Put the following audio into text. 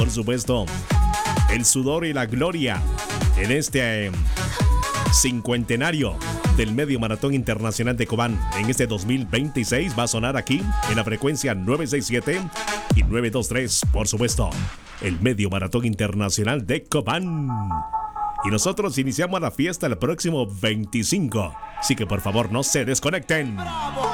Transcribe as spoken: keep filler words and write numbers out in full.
por supuesto, el sudor y la gloria en este eh, cincuentenario del Medio Maratón Internacional de Cobán. En este dos mil veintiséis va a sonar aquí en la frecuencia nueve sesenta y siete y nueve veintitrés, por supuesto, el Medio Maratón Internacional de Cobán. Y nosotros iniciamos la fiesta el próximo veinticinco. Así que por favor no se desconecten. ¡Bravo!